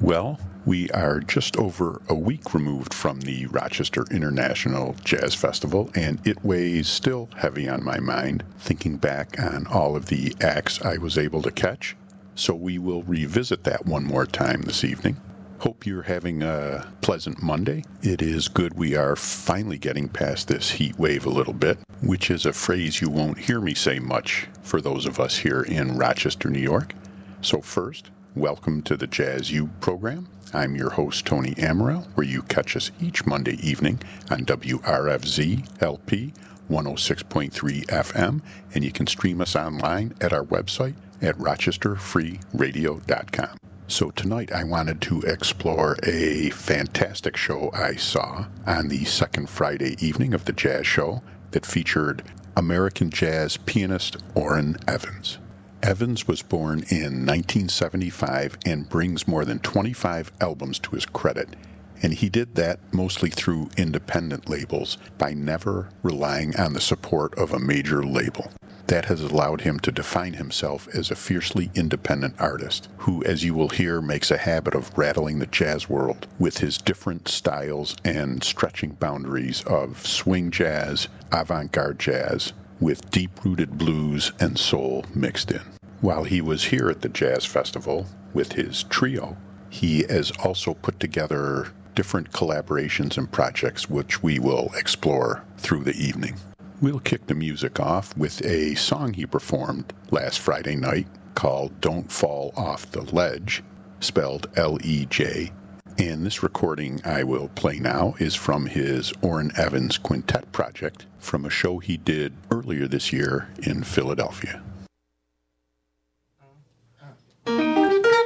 Well, we are just over a week removed from the Rochester International Jazz Festival, and it weighs still heavy on my mind, thinking back on all of the acts I was able to catch. So we will revisit that one more time this evening. Hope you're having a pleasant Monday. It is good we are finally getting past this heat wave a little bit, which is a phrase you won't hear me say much for those of us here in Rochester, New York. So first, welcome to the Jazz U program. I'm your host, Tony Amaral, where you catch us each Monday evening on WRFZ LP 106.3 FM, and you can stream us online at our website at rochesterfreeradio.com. So tonight I wanted to explore a fantastic show I saw on the second Friday evening of the Jazz Show that featured American jazz pianist Orrin Evans. Evans was born in 1975 and brings more than 25 albums to his credit, and he did that mostly through independent labels by never relying on the support of a major label. That has allowed him to define himself as a fiercely independent artist who, as you will hear, makes a habit of rattling the jazz world with his different styles and stretching boundaries of swing jazz, avant-garde jazz, with deep-rooted blues and soul mixed in. While he was here at the Jazz Festival with his trio, he has also put together different collaborations and projects which we will explore through the evening. We'll kick the music off with a song he performed last Friday night called Don't Fall Off the Ledge, spelled L-E-J. And this recording I will play now is from his Orrin Evans Quintet project from a show he did earlier this year in Philadelphia.